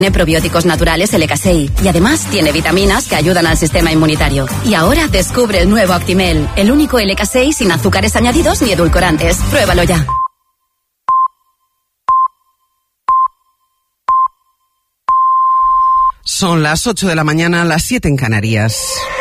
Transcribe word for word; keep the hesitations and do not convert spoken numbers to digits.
Tiene probióticos naturales L K S E I y además tiene vitaminas que ayudan al sistema inmunitario. Y ahora descubre el nuevo Actimel, el único L K S E I sin azúcares añadidos ni edulcorantes. Pruébalo ya. Son las ocho de la mañana, las siete en Canarias.